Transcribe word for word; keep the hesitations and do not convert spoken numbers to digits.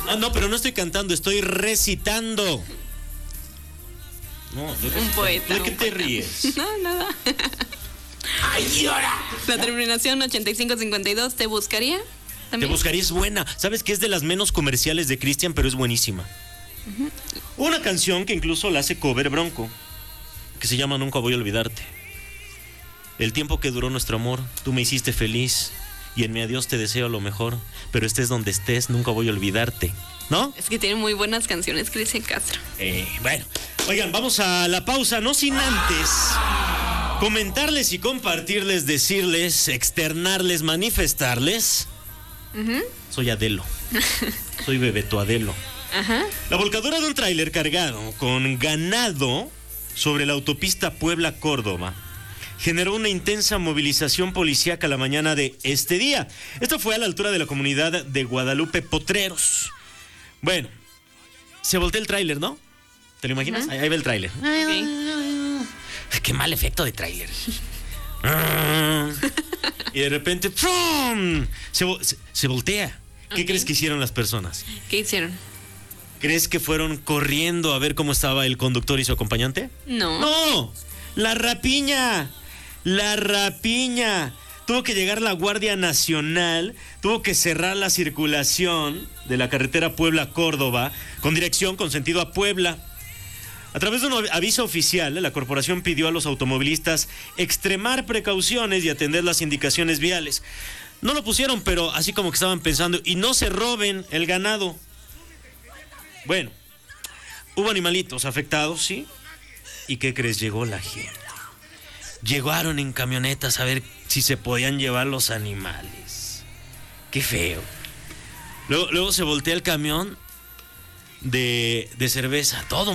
Ah, no, pero no estoy cantando, estoy recitando. No, estoy Un recitando. poeta. ¿De qué un te poeta. ríes? No, nada. ¡Ay, llora! La terminación ochenta y cinco cincuenta y dos, ¿te buscaría? Te ¿También? buscaría, es buena. ¿Sabes que es de las menos comerciales de Cristian, pero es buenísima? Uh-huh. Una canción que incluso la hace cover Bronco, que se llama Nunca voy a olvidarte. El tiempo que duró nuestro amor, tú me hiciste feliz y en mi adiós te deseo lo mejor, pero estés donde estés, nunca voy a olvidarte, ¿no? Es que tiene muy buenas canciones Cristian Castro. Eh, bueno, oigan, vamos a la pausa, no sin antes comentarles y compartirles, decirles, externarles, manifestarles. Uh-huh. Soy Adelo. Soy Bebeto Adelo. Ajá. La volcadura de un tráiler cargado con ganado sobre la autopista Puebla-Córdoba generó una intensa movilización policíaca la mañana de este día. Esto fue a la altura de la comunidad de Guadalupe Potreros. Bueno, se voltea el tráiler, ¿no? ¿Te lo imaginas? Uh-huh. ahí, ahí va el tráiler. Okay. Qué mal efecto de tráiler. Y de repente ¡pum! Se, se, se voltea. ¿Qué okay. crees que hicieron las personas? ¿Qué hicieron? ¿Crees que fueron corriendo a ver cómo estaba el conductor y su acompañante? No. ¡No! ¡La rapiña! ¡La rapiña! Tuvo que llegar la Guardia Nacional, tuvo que cerrar la circulación de la carretera Puebla-Córdoba con dirección, con sentido a Puebla. A través de un aviso oficial, la corporación pidió a los automovilistas extremar precauciones y atender las indicaciones viales. No lo pusieron, pero así como que estaban pensando, y no se roben el ganado. Bueno, hubo animalitos afectados, ¿sí? ¿Y qué crees? Llegó la gente. Llegaron en camionetas a ver si se podían llevar los animales. Qué feo. Luego, luego se voltea el camión de, de cerveza. Todo